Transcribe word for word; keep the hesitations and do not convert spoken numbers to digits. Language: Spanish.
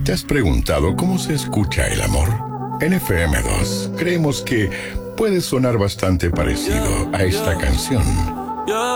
¿Te has preguntado cómo se escucha el amor? En F M dos creemos que puede sonar bastante parecido a esta canción.